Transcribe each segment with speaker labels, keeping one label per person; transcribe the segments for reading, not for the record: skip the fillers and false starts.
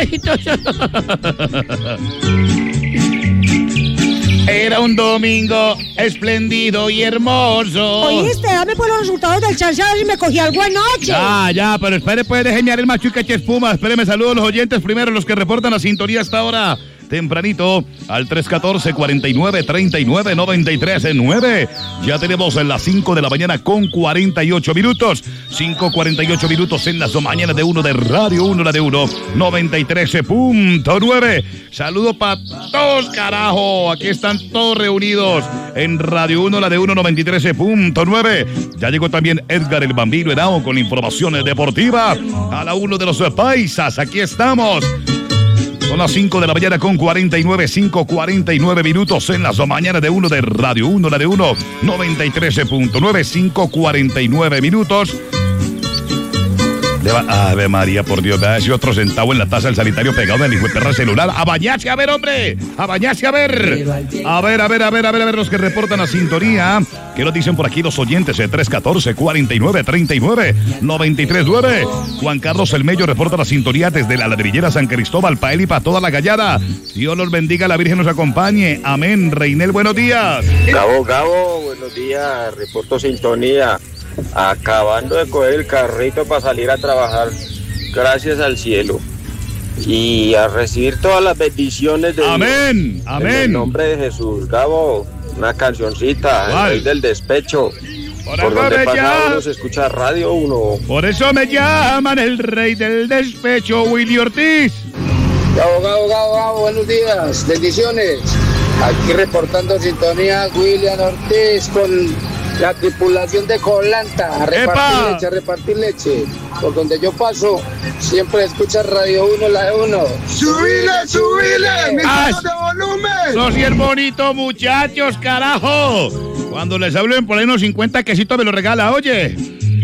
Speaker 1: pajitos. Era un domingo espléndido y hermoso.
Speaker 2: Oíste, dame por los resultados del chance a ver si me cogí algo anoche.
Speaker 1: Ya, pero espere, puede dejar el macho y cache espuma. Espéreme, saludos a los oyentes primero, los que reportan la sintonía hasta ahora. Tempranito al 314-49-39-93-9. Ya tenemos en las 5 de la mañana con 48 minutos. 5:48 minutos en las mañanas de 1 de Radio 1, la de 1, 93.9. Saludo para todos, carajo. Aquí están todos reunidos en Radio 1, la de 1, 93.9. Ya llegó también Edgar el Bambino Henao con información deportiva. A la 1 de los paisas, aquí estamos. Son las 5 de la mañana con 5:49 minutos en las mañanas de 1 de Radio 1, la de 1, 93.9, 5:49 minutos. Ave María, por Dios, vea ese otro centavo en la taza del sanitario pegado del hijo de perra celular. ¡A bañarse, a ver, hombre! ¡A bañarse, a ver! A ver, los que reportan la sintonía. ¿Qué nos dicen por aquí los oyentes? 314-49-39-93-9. Juan Carlos El Mello reporta la sintonía desde la ladrillera San Cristóbal, pa' él y pa' toda la gallada. Dios los bendiga, la Virgen nos acompañe. Amén. Reinel, buenos días.
Speaker 3: Gabo, buenos días. Reporto sintonía. Acabando de coger el carrito para salir a trabajar, gracias al cielo, y a recibir todas las bendiciones de
Speaker 1: amén,
Speaker 3: Dios.
Speaker 1: amén.
Speaker 3: En el nombre de Jesús. Gabo, una cancioncita, el Rey del Despecho. Por donde pasa uno se escucha Radio 1.
Speaker 1: Por eso me llaman el Rey del Despecho, Willy Ortiz.
Speaker 4: Gabo, buenos días, bendiciones. Aquí reportando sintonía, William Ortiz con la tripulación de Colanta, a repartir leche. Por donde yo paso, siempre escucha Radio 1, la de 1. ¡Subile! ¡Mi de volumen!
Speaker 1: ¡Sos bien bonito, muchachos, carajo! Cuando les hablen por ahí unos 50 quesitos me lo regala, oye.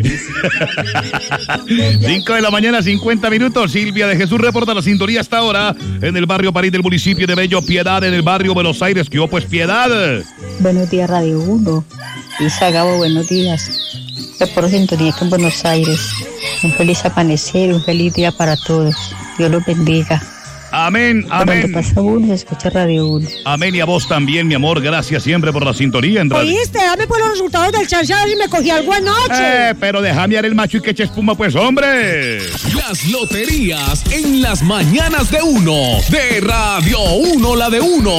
Speaker 1: 5 de la mañana, 50 minutos. Silvia de Jesús reporta la sintonía hasta ahora en el barrio París del municipio de Bello Piedad, en el barrio Buenos Aires. ¿Qué pues, Piedad?
Speaker 5: Buenos días, Radio 1. Isa Gabo, buenos días. Por sintonía que en Buenos Aires. Un feliz amanecer, un feliz día para todos. Dios los bendiga.
Speaker 1: Amén, amén.
Speaker 5: Cuando pasa uno, se escucha Radio 1.
Speaker 1: Amén, y a vos también, mi amor. Gracias siempre por la sintonía en radio.
Speaker 2: Oíste, dame por los resultados del chance a ver si me cogí algo anoche.
Speaker 1: Pero déjame dar el macho y que eche espuma, pues, hombre.
Speaker 6: Las loterías en las mañanas de 1 de Radio 1, la de 1,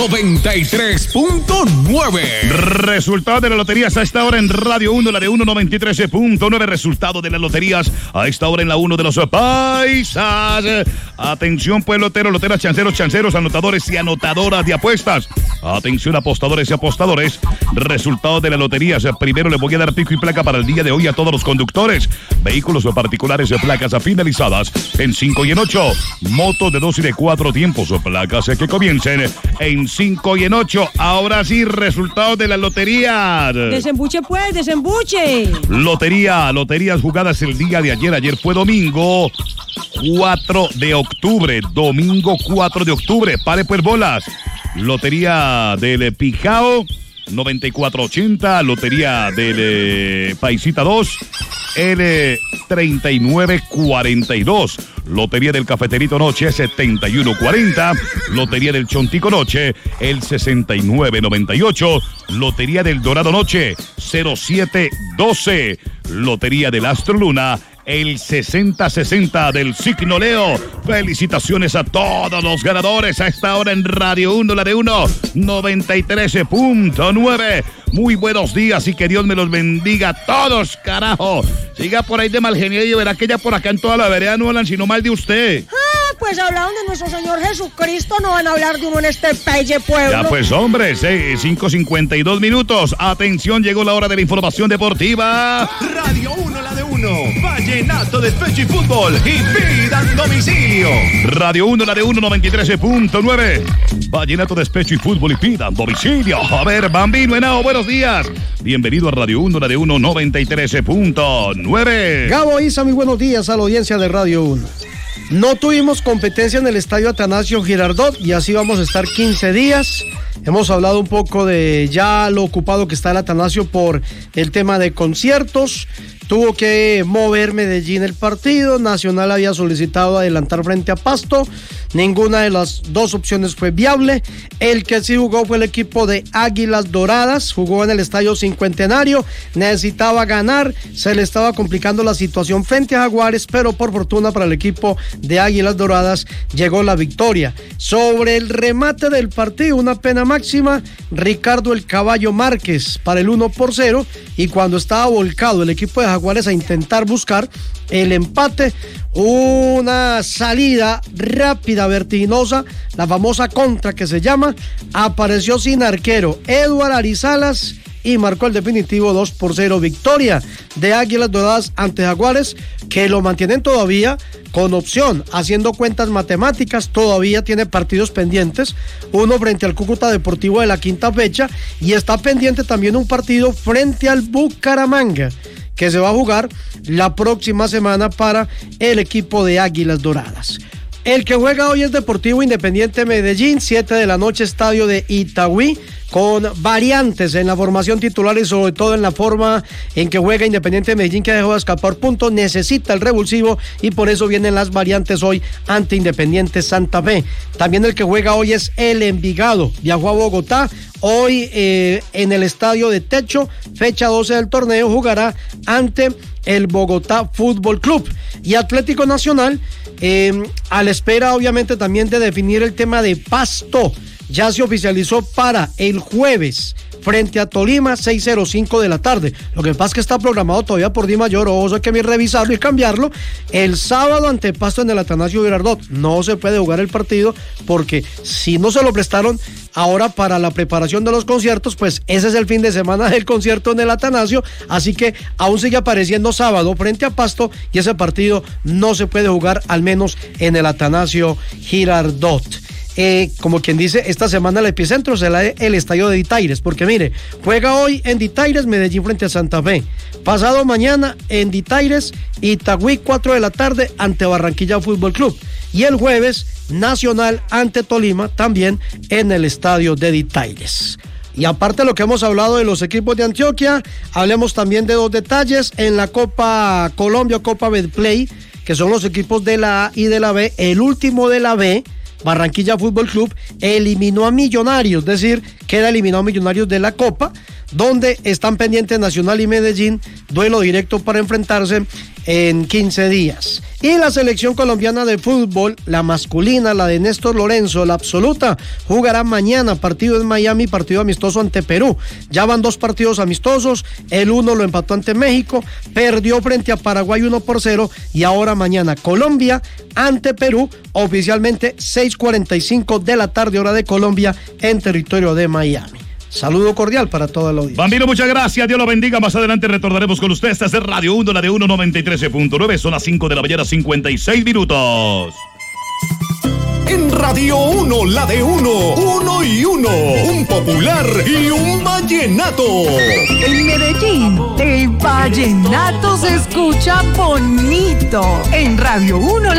Speaker 6: 93.9.
Speaker 1: Resultado de las loterías a esta hora en Radio 1, la de 1, 93.9. Resultado de las loterías a esta hora en la 1 de los paisas. Atención, pues, loteras, chanceros, anotadores y anotadoras de apuestas. Atención, apostadores y apostadores. Resultados de las loterías. Primero le voy a dar pico y placa para el día de hoy a todos los conductores. Vehículos particulares de placas finalizadas en 5 y en 8. Motos de 2 y de 4 tiempos. Placas que comiencen en 5 y en 8. Ahora sí, resultados de las loterías.
Speaker 2: Desembuche, pues, desembuche.
Speaker 1: Loterías jugadas el día de ayer. Ayer fue domingo 4 de octubre. Domingo 4 de octubre. Pare pues bolas. Lotería del Pijao 9480. Lotería del Paisita 2 L3942. Lotería del Cafeterito Noche 7140. Lotería del Chontico Noche el 6998. Lotería del Dorado Noche 0712. Lotería del Astro Luna el 6060 del signo Leo. Felicitaciones a todos los ganadores a esta hora en Radio 1, la de 1, 93.9. Muy buenos días y que Dios me los bendiga a todos, carajo. Siga por ahí de mal genio y verá que ya por acá en toda la vereda no hablan sino mal de usted.
Speaker 2: Pues hablaron de nuestro Señor Jesucristo, no van a hablar de uno en este pelle pueblo.
Speaker 1: Ya pues, hombre, 5:52 minutos. Atención, llegó la hora de la información deportiva.
Speaker 6: Radio 1, la de 1. Vallenato, despecho y fútbol. Y pidan domicilio.
Speaker 1: Radio 1, la de 1, 93.9. Vallenato, despecho y fútbol y pidan domicilio. A ver, Bambino Henao, buenos días. Bienvenido a Radio 1, la de 1, 93.9.
Speaker 7: Gabo, Isa, muy buenos días a la audiencia de Radio 1. No tuvimos competencia en el estadio Atanasio Girardot y así vamos a estar 15 días. Hemos hablado un poco de ya lo ocupado que está el Atanasio por el tema de conciertos. Tuvo que mover Medellín el partido. Nacional había solicitado adelantar frente a Pasto. Ninguna de las dos opciones fue viable. El que sí jugó fue el equipo de Águilas Doradas. Jugó en el Estadio Cincuentenario. Necesitaba ganar. Se le estaba complicando la situación frente a Jaguares, pero por fortuna para el equipo de Águilas Doradas llegó la victoria. Sobre el remate del partido, una pena máxima. Ricardo el Caballo Márquez para el 1-0. Y cuando estaba volcado el equipo de Jaguares a intentar buscar el empate, una salida rápida, vertiginosa, la famosa contra que se llama, apareció sin arquero Eduard Arizalas y marcó el definitivo 2-0, victoria de Águilas Doradas ante Jaguares, que lo mantienen todavía con opción, haciendo cuentas matemáticas, todavía tiene partidos pendientes, uno frente al Cúcuta Deportivo de la quinta fecha, y está pendiente también un partido frente al Bucaramanga, que se va a jugar la próxima semana para el equipo de Águilas Doradas. El que juega hoy es Deportivo Independiente Medellín, 7 de la noche, estadio de Itagüí, con variantes en la formación titular y sobre todo en la forma en que juega Independiente Medellín, que dejó de escapar puntos, necesita el revulsivo y por eso vienen las variantes hoy ante Independiente Santa Fe. También el que juega hoy es el Envigado, viajó a Bogotá, hoy en el estadio de Techo, fecha 12 del torneo, jugará ante el Bogotá Fútbol Club. Y Atlético Nacional, a la espera obviamente también de definir el tema de Pasto, ya se oficializó para el jueves frente a Tolima, 6:05 de la tarde. Lo que pasa es que está programado todavía por Di Mayor, o hay que revisarlo y cambiarlo. El sábado ante Pasto en el Atanasio Girardot. No se puede jugar el partido porque si no se lo prestaron ahora para la preparación de los conciertos, pues ese es el fin de semana del concierto en el Atanasio, así que aún sigue apareciendo sábado frente a Pasto y ese partido no se puede jugar, al menos en el Atanasio Girardot. Como quien dice, esta semana el epicentro será el estadio de Ditaires, porque mire, juega hoy en Ditaires Medellín frente a Santa Fe, pasado mañana en Ditaires Itagüí 4 de la tarde ante Barranquilla Fútbol Club, y el jueves Nacional ante Tolima también en el estadio de Ditaires. Y aparte de lo que hemos hablado de los equipos de Antioquia, hablemos también de dos detalles en la Copa Colombia, Copa Betplay, que son los equipos de la A y de la B. El último de la B, Barranquilla Fútbol Club, eliminó a Millonarios, es decir, queda eliminado Millonarios de la Copa, donde están pendientes Nacional y Medellín, duelo directo para enfrentarse en 15 días. Y la selección colombiana de fútbol, la masculina, la de Néstor Lorenzo, la absoluta, jugará mañana partido en Miami, partido amistoso ante Perú. Ya van 2 partidos amistosos, el uno lo empató ante México, perdió frente a Paraguay 1-0 y ahora mañana Colombia ante Perú, oficialmente 6:45 de la tarde hora de Colombia en territorio de Miami. Saludo cordial para toda la audiencia.
Speaker 1: Bambino, muchas gracias, Dios lo bendiga. Más adelante retornaremos con ustedes. Esta es de Radio 1, la de 193.9. Son las 5 de la mañana, 56 minutos.
Speaker 6: En Radio 1, la de 1 y 1, un popular y un vallenato.
Speaker 8: En Medellín, el vallenato se escucha bonito. En Radio 1,